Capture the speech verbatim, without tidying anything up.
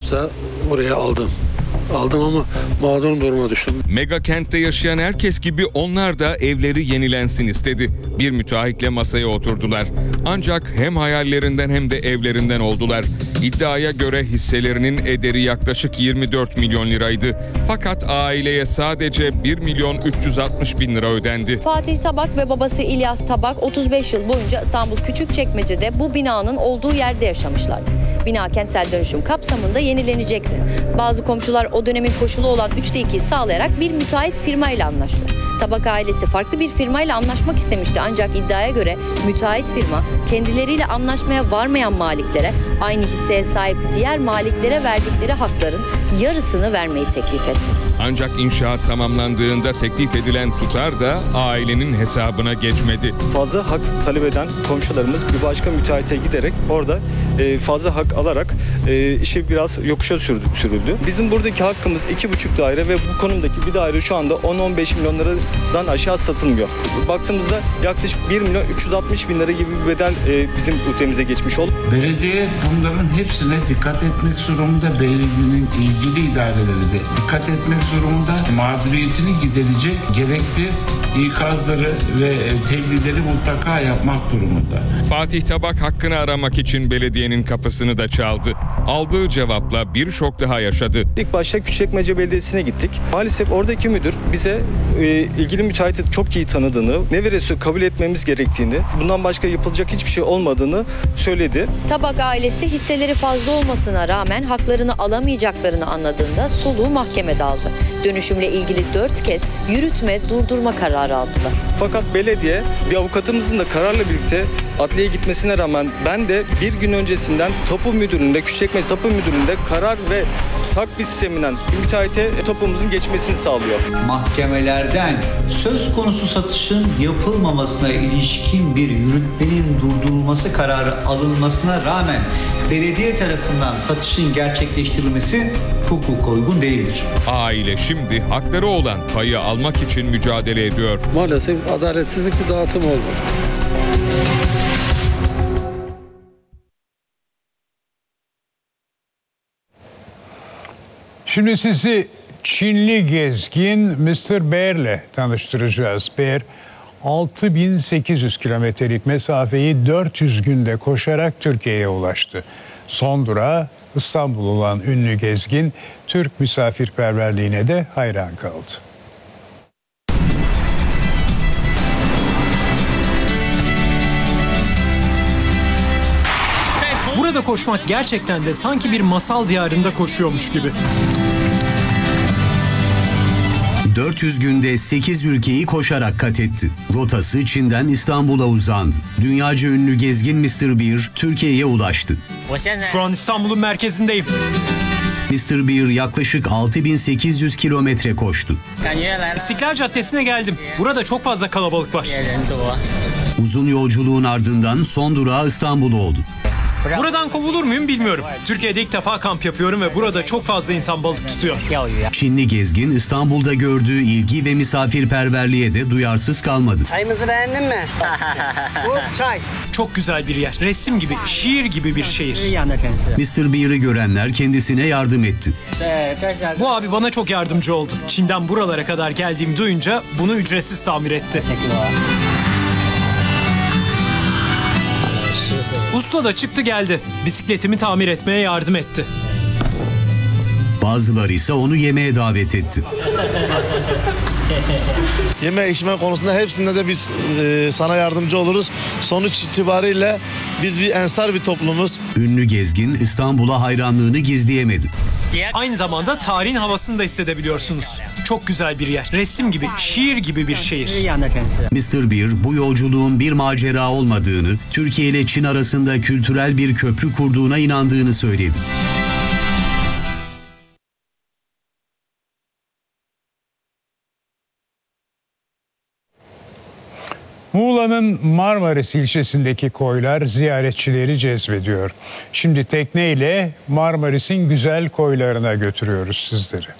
varsa oraya aldım. Aldım ama mağdur duruma düştüm. Mega kentte yaşayan herkes gibi onlar da evleri yenilensin istedi. Bir müteahhitle masaya oturdular. Ancak hem hayallerinden hem de evlerinden oldular. İddiaya göre hisselerinin ederi yaklaşık yirmi dört milyon liraydı. Fakat aileye sadece bir milyon üç yüz altmış bin lira ödendi. Fatih Tabak ve babası İlyas Tabak otuz beş yıl boyunca İstanbul Küçükçekmece'de bu binanın olduğu yerde yaşamışlardı. Bina kentsel dönüşüm kapsamında yenilenecekti. Bazı komşular o dönemin koşulu olan üçte ikiyi sağlayarak bir müteahhit firmayla anlaştı. Tabak ailesi farklı bir firmayla anlaşmak istemişti ancak iddiaya göre müteahhit firma kendileriyle anlaşmaya varmayan maliklere aynı hisseye sahip diğer maliklere verdikleri hakların yarısını vermeyi teklif etti. Ancak inşaat tamamlandığında teklif edilen tutar da ailenin hesabına geçmedi. Fazla hak talep eden komşularımız bir başka müteahhite giderek orada fazla hak alarak işi biraz yokuşa sürüldü. Bizim buradaki hakkımız iki buçuk daire ve bu konumdaki bir daire şu anda on on beş milyon liradan aşağı satılmıyor. Baktığımızda yaklaşık bir milyon üç yüz altmış bin lira gibi bir bedel bizim ülkemize geçmiş oldu. Belediye bunların hepsine dikkat etmek zorunda. Belediyenin ilgili idareleri de dikkat etmek zorunda. Mağduriyetini giderecek gerekli ikazları ve tebliğleri mutlaka yapmak durumunda. Fatih Tabak hakkını aramak için belediyenin kapısını da çaldı. Aldığı cevapla bir şok daha yaşadı. İlk başta Küçükçekmece Belediyesi'ne gittik. Maalesef oradaki müdür bize e, ilgili müteahhiti çok iyi tanıdığını, ne verirse kabul etmemiz gerektiğini, bundan başka yapılacak hiçbir şey olmadığını söyledi. Tabak ailesi hisseleri fazla olmasına rağmen haklarını alamayacaklarını anladığında soluğu mahkemede aldı. Dönüşümle ilgili dört kez yürütme, durdurma kararı aldılar. Fakat belediye bir avukatımızın da kararla birlikte adliyeye gitmesine rağmen ben de bir gün öncesinden tapu müdüründe, Küçükçekmece Tapu Müdürlüğü'nde karar ve takbis sisteminden bir müteahhite tapumuzun geçmesini sağlıyor. Mahkemelerden söz konusu satışın yapılmamasına ilişkin bir yürütmenin durdurulması kararı alınmasına rağmen belediye tarafından satışın gerçekleştirilmesi hukuka uygun değildir. Aile şimdi hakları olan payı almak için mücadele ediyor. Maalesef adaletsizlik bir dağıtım oldu. Şimdi sizi Çinli gezgin mister Bear'le tanıştıracağız. Bear, altı bin sekiz yüz kilometrelik mesafeyi dört yüz günde koşarak Türkiye'ye ulaştı. Son durağı İstanbul olan ünlü gezgin, Türk misafirperverliğine de hayran kaldı. Burada koşmak gerçekten de sanki bir masal diyarında koşuyormuş gibi. dört yüz günde sekiz ülkeyi koşarak kat etti. Rotası Çin'den İstanbul'a uzandı. Dünyaca ünlü gezgin mister Bear Türkiye'ye ulaştı. Şu an İstanbul'un merkezindeyim. mister Bear yaklaşık altı bin sekiz yüz kilometre koştu. İstiklal Caddesi'ne geldim. Burada çok fazla kalabalık var. Uzun yolculuğun ardından son durağı İstanbul oldu. Buradan kovulur muyum bilmiyorum. Türkiye'de ilk defa kamp yapıyorum ve burada çok fazla insan balık tutuyor. Çinli gezgin İstanbul'da gördüğü ilgi ve misafirperverliğe de duyarsız kalmadı. Çayımızı beğendin mi? Bu çay. Çok güzel bir yer. Resim gibi, şiir gibi bir şehir. mister Bear'ı görenler kendisine yardım etti. Bu abi bana çok yardımcı oldu. Çin'den buralara kadar geldiğimi duyunca bunu ücretsiz tamir etti. Usta da çıktı geldi. Bisikletimi tamir etmeye yardım etti. Bazıları ise onu yemeğe davet etti. Yeme içme konusunda hepsinde de biz e, sana yardımcı oluruz. Sonuç itibariyle biz bir ensar bir toplumuz. Ünlü gezgin İstanbul'a hayranlığını gizleyemedi. Aynı zamanda tarihin havasını da hissedebiliyorsunuz. Çok güzel bir yer. Resim gibi, şiir gibi bir şehir. mister Bear bu yolculuğun bir macera olmadığını, Türkiye ile Çin arasında kültürel bir köprü kurduğuna inandığını söyledi. Muğla'nın Marmaris ilçesindeki koylar ziyaretçileri cezbediyor. Şimdi tekneyle Marmaris'in güzel koylarına götürüyoruz sizleri.